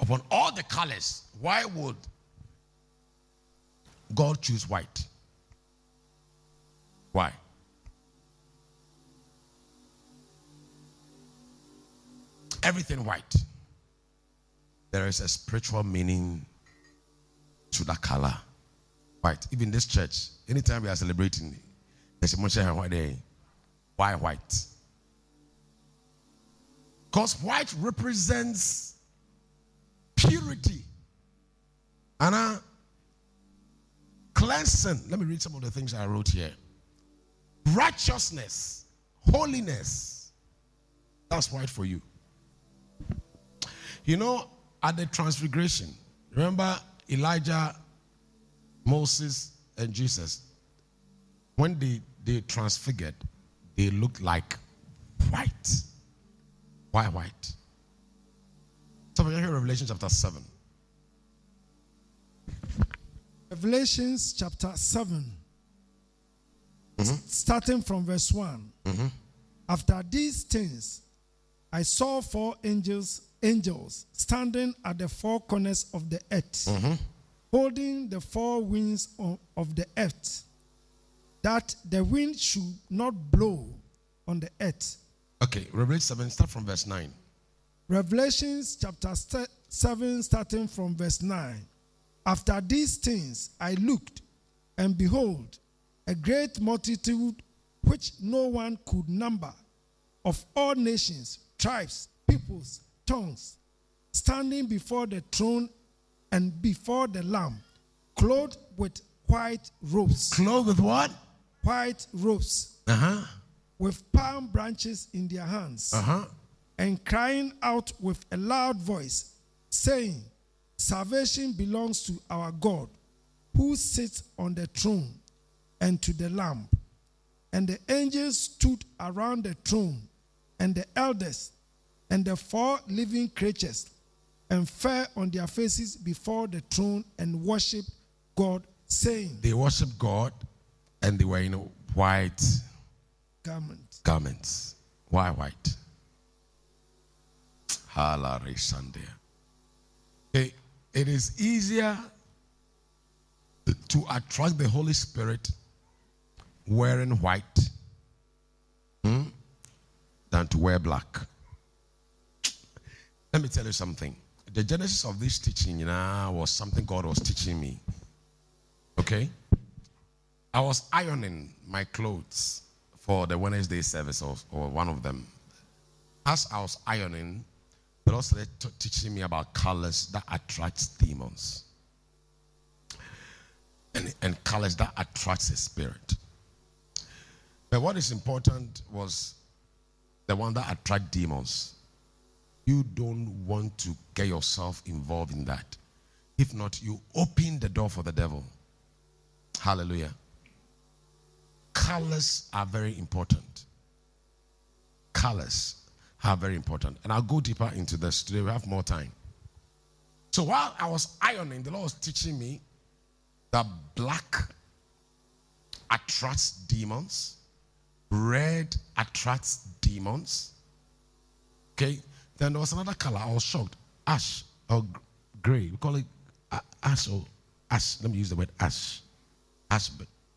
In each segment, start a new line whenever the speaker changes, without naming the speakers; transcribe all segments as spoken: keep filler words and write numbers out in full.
upon all the colors, why would God choose white? Why? Everything white. There is a spiritual meaning to that color. White. Even this church, anytime we are celebrating, there's a much white day. Why white? Because white represents purity. Anna, cleansing. Let me read some of the things I wrote here. Righteousness, holiness. That's white for you. You know, at the transfiguration, remember Elijah, Moses, and Jesus, when they, they transfigured, they looked like white. Why white? So we hear Revelation chapter seven.
Revelations chapter seven,
mm-hmm.
starting from verse one.
Mm-hmm.
After these things, I saw four angels, angels standing at the four corners of the earth,
mm-hmm.
holding the four winds of, of the earth, that the wind should not blow on the earth.
Okay, Revelation seven, start from verse nine.
Revelations chapter seven, starting from verse nine. After these things I looked, and behold, a great multitude which no one could number, of all nations, tribes, peoples, tongues, standing before the throne and before the Lamb, clothed with white robes.
Clothed with what?
White robes.
Uh-huh.
With palm branches in their hands.
Uh-huh.
And crying out with a loud voice, saying, salvation belongs to our God, who sits on the throne, and to the Lamb. And the angels stood around the throne, and the elders, and the four living creatures, and fell on their faces before the throne and worshipped God, saying,
they worshiped God, and they were in white
garments.
Garments. Why white? Okay, it is easier to attract the Holy Spirit wearing white hmm, than to wear black. Let me tell you something. The genesis of this teaching, you know, was something God was teaching me. Okay? I was ironing my clothes for the Wednesday service, or, or one of them. As I was ironing, the Lord started t- teaching me about colors that attract demons. And, and colors that attracts a spirit. But what is important was the one that attract demons. You don't want to get yourself involved in that. If not, you open the door for the devil. Hallelujah. Colors are very important. Colors are very important. And I'll go deeper into this today. We have more time. So while I was ironing, the Lord was teaching me that black attracts demons. Red attracts demons. Okay. Then there was another color. I was shocked. Ash or gray. We call it ash or ash. Let me use the word ash. Ash.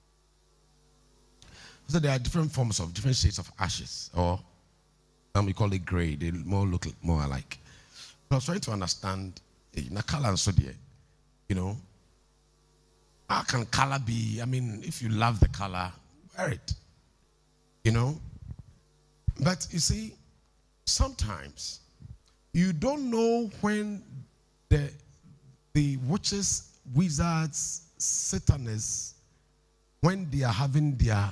So there are different forms of different shades of ashes, or um, we call it gray. They more look more alike. I was trying to understand in a color and so there, you know, how can color be? I mean, if you love the color, wear it, you know. But you see, sometimes you don't know when the the witches, wizards, satanists, when they are having their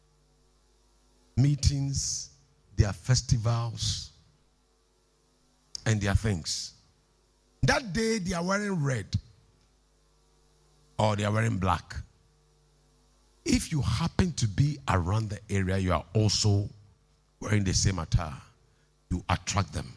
meetings, their festivals, and their things. That day they are wearing red or they are wearing black. If you happen to be around the area, you are also wearing the same attire, you attract them.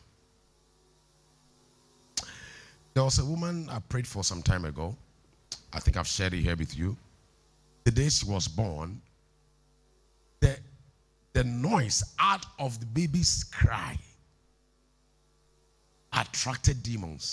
There was a woman I prayed for some time ago. I think I've shared it here with you. The day she was born, the The noise out of the baby's cry attracted demons.